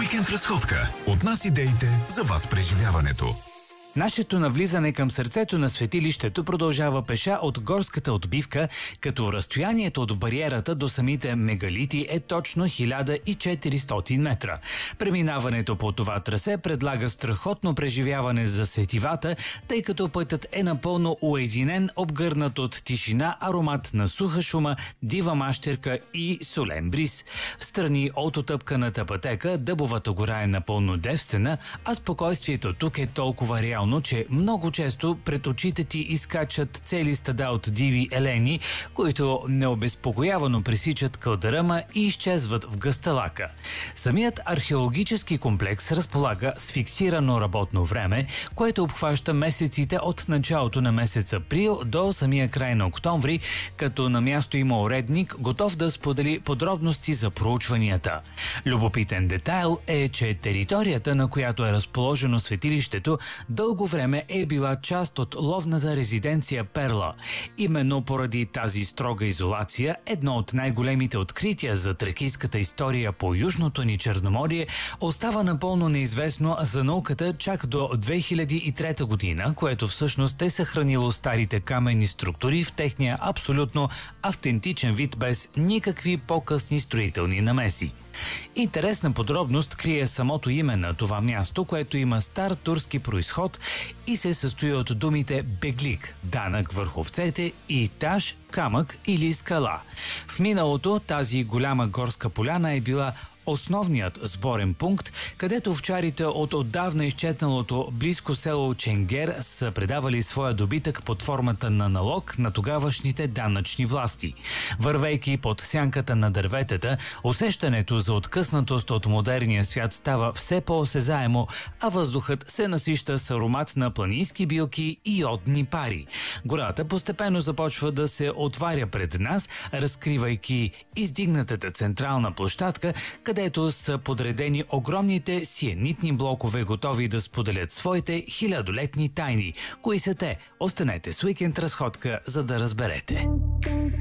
Уикенд разходка. От нас идеите за вас преживяването. Нашето навлизане към сърцето на светилището продължава пеша от горската отбивка, като разстоянието от бариерата до самите мегалити е точно 1400 метра. Преминаването по това трасе предлага страхотно преживяване за сетивата, тъй като пътят е напълно уединен, обгърнат от тишина, аромат на суха шума, дива мащерка и солен бриз. Встрани от отъпканата пътека Дъбовата гора е напълно девствена, а спокойствието тук е толкова реално, че много често пред очите ти изкачат цели стада от диви елени, които необезпокоявано пресичат кълдъръма и изчезват в гъсталака. Самият археологически комплекс разполага с фиксирано работно време, което обхваща месеците от началото на месец април до самия край на октомври, като на място има уредник, готов да сподели подробности за проучванията. Любопитен детайл е, че територията, на която е разположено светилището, дълго време е била част от ловната резиденция Перла. Именно поради тази строга изолация, едно от най-големите открития за тракийската история по Южното ни Черноморие остава напълно неизвестно за науката чак до 2003 година, което всъщност е съхранило старите каменни структури в техния абсолютно автентичен вид без никакви по-късни строителни намеси. Интересна подробност крие самото име на това място, което има стар турски произход и се състои от думите беглик – данък върху овцете, и таж – камък или скала. В миналото тази голяма горска поляна е била основният сборен пункт, където овчарите от отдавна изчезналото близко село Ченгер са предавали своя добитък под формата на налог на тогавашните данъчни власти. Вървейки под сянката на дърветата, усещането за откъснатост от модерния свят става все по-осезаемо, а въздухът се насища с аромат на планински билки и йодни пари. Гората постепенно започва да се отваря пред нас, разкривайки издигнатата централна площадка, където са подредени огромните сиенитни блокове, готови да споделят своите хилядолетни тайни. Кои са те? Останете с Уикенд разходка, за да разберете.